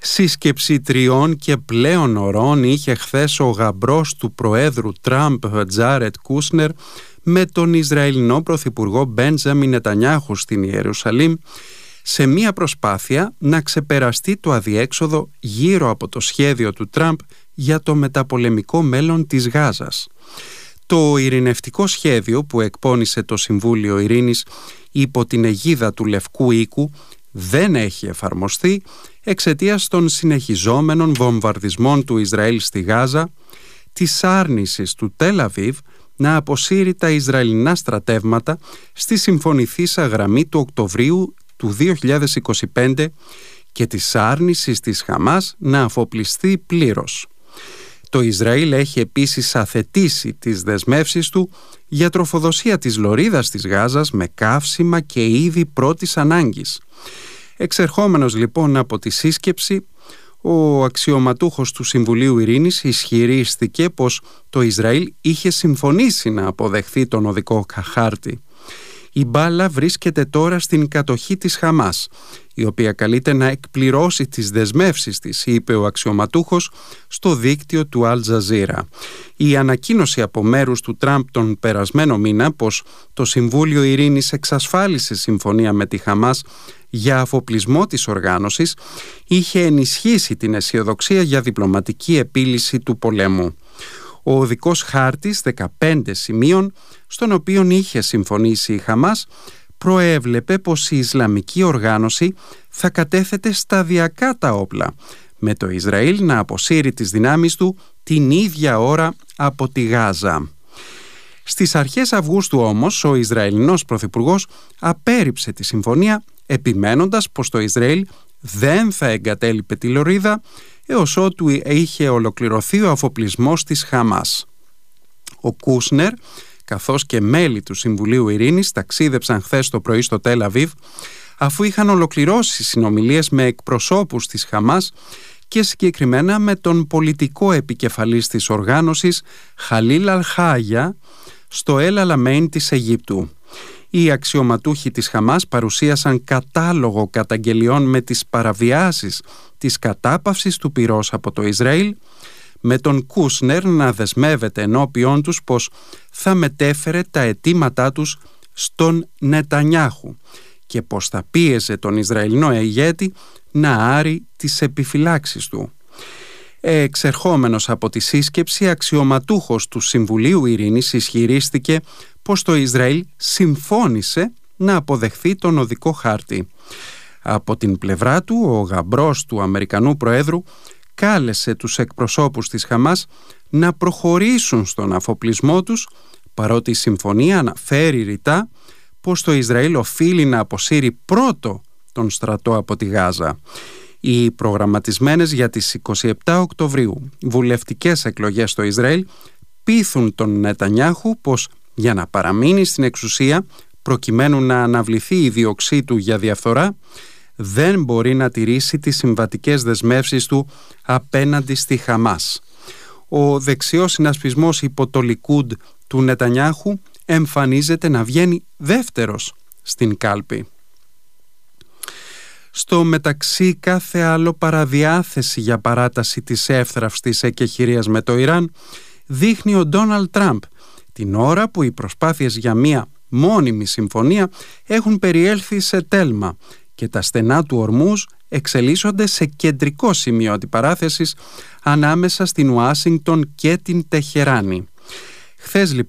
Σύσκεψη 3 και πλέον ωρών είχε χθες ο γαμπρός του Προέδρου Τραμπ, Τζάρετ Κούσνερ, με τον Ισραηλινό Πρωθυπουργό Μπέντζαμιν Νετανιάχου στην Ιερουσαλήμ, σε μία προσπάθεια να ξεπεραστεί το αδιέξοδο γύρω από το σχέδιο του Τραμπ για το μεταπολεμικό μέλλον της Γάζας. Το ειρηνευτικό σχέδιο που εκπώνησε το Συμβούλιο Ειρήνης υπό την αιγίδα του Λευκού Οίκου δεν έχει εφαρμοστεί εξαιτίας των συνεχιζόμενων βομβαρδισμών του Ισραήλ στη Γάζα, της άρνησης του Τελ Αβίβ να αποσύρει τα Ισραηλινά στρατεύματα στη συμφωνηθήσα γραμμή του Οκτωβρίου του 2025 και της άρνησης της Χαμάς να αφοπλιστεί πλήρως. Το Ισραήλ έχει επίσης αθετήσει τις δεσμεύσεις του για τροφοδοσία της λωρίδας της Γάζας με καύσιμα και είδη πρώτης ανάγκης. Εξερχόμενος λοιπόν από τη σύσκεψη, ο αξιωματούχος του Συμβουλίου Ειρήνης ισχυρίστηκε πως το Ισραήλ είχε συμφωνήσει να αποδεχθεί τον οδικό χάρτη. Η μπάλα βρίσκεται τώρα στην κατοχή της Χαμάς, η οποία καλείται να εκπληρώσει τις δεσμεύσεις της, είπε ο αξιωματούχος στο δίκτυο του Αλ Τζαζίρα. Η ανακοίνωση από μέρους του Τραμπ τον περασμένο μήνα πως το Συμβούλιο Ειρήνης εξασφάλισε συμφωνία με τη Χαμάς για αφοπλισμό της οργάνωσης είχε ενισχύσει την αισιοδοξία για διπλωματική επίλυση του πολέμου. Ο οδικός χάρτης 15 σημείων, στον οποίο είχε συμφωνήσει η Χαμάς, προέβλεπε πως η Ισλαμική οργάνωση θα κατέθετε σταδιακά τα όπλα, με το Ισραήλ να αποσύρει τις δυνάμεις του την ίδια ώρα από τη Γάζα. Στις αρχές Αυγούστου όμως, ο Ισραηλινός Πρωθυπουργός απέρριψε τη συμφωνία, επιμένοντας πως το Ισραήλ δεν θα εγκατέλειπε τη λωρίδα έως ότου είχε ολοκληρωθεί ο αφοπλισμός της Χαμάς. Ο Κούσνερ, καθώς και μέλη του Συμβουλίου Ειρήνης, ταξίδεψαν χθες το πρωί στο Τελ Αβίβ, αφού είχαν ολοκληρώσει συνομιλίες με εκπροσώπους της Χαμάς και συγκεκριμένα με τον πολιτικό επικεφαλής της οργάνωσης, Χαλίλ Αλ-Χάγια, στο Ελ Αλαμέιν της Αιγύπτου. Οι αξιωματούχοι της Χαμάς παρουσίασαν κατάλογο καταγγελιών με τις παραβιάσεις της κατάπαυσης του πυρός από το Ισραήλ, με τον Κούσνερ να δεσμεύεται ενώπιόν τους πως θα μετέφερε τα αιτήματά τους στον Νετανιάχου και πως θα πίεζε τον Ισραηλινό ηγέτη να άρει τις επιφυλάξεις του. Εξερχόμενος από τη σύσκεψη, αξιωματούχος του Συμβουλίου Ειρήνης ισχυρίστηκε πως το Ισραήλ συμφώνησε να αποδεχθεί τον οδικό χάρτη. Από την πλευρά του, ο γαμπρός του Αμερικανού Προέδρου κάλεσε τους εκπροσώπους της Χαμάς να προχωρήσουν στον αφοπλισμό τους, παρότι η συμφωνία αναφέρει ρητά πως το Ισραήλ οφείλει να αποσύρει πρώτο τον στρατό από τη Γάζα. Οι προγραμματισμένες για τις 27 Οκτωβρίου βουλευτικές εκλογές στο Ισραήλ πείθουν τον Νετανιάχου πως για να παραμείνει στην εξουσία, προκειμένου να αναβληθεί η δίωξή του για διαφθορά, δεν μπορεί να τηρήσει τις συμβατικές δεσμεύσεις του απέναντι στη Χαμάς. Ο δεξιός συνασπισμός υπό το Λικούντ του Νετανιάχου εμφανίζεται να βγαίνει δεύτερος στην κάλπη. Στο μεταξύ, κάθε άλλο παραδιάθεση για παράταση της εύθραυστης εκεχηρίας με το Ιράν δείχνει ο Ντόναλντ Τραμπ, την ώρα που οι προσπάθειες για μία μόνιμη συμφωνία έχουν περιέλθει σε τέλμα και τα στενά του Ορμούζ εξελίσσονται σε κεντρικό σημείο αντιπαράθεσης ανάμεσα στην Ουάσιγκτον και την Τεχεράνη. Χθες